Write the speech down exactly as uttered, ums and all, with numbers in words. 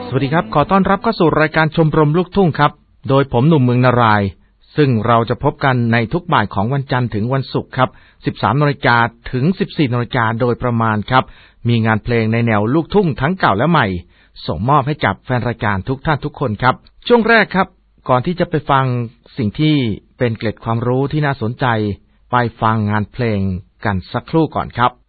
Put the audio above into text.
สวัสดีครับขอต้อนรับเข้าสู่รายการชมรมลูกทุ่งครับโดยผมหนุ่มเมืองนารายซึ่งเราจะพบกันในทุกบ่ายของวันจันทร์ถึงวันศุกร์ครับ สิบสามนาฬิกา ถึง สิบสี่นาฬิกาโดยประมาณครับมีงานเพลงในแนวลูกทุ่งทั้งเก่าและใหม่ส่งมอบให้กับแฟนรายการทุกท่านทุกคนครับช่วงแรกครับก่อนที่จะไปฟังสิ่งที่เป็นเกร็ดความรู้ที่น่าสนใจไปฟังงานเพลงกันสักครู่ก่อนครับ